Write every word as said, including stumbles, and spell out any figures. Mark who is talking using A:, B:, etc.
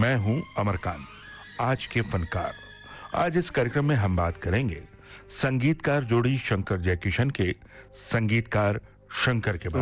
A: मैं हूं अमरकांत, आज के फनकार। आज इस कार्यक्रम में हम बात करेंगे संगीतकार जोड़ी शंकर जयकिशन के संगीतकार शंकर के बारे में।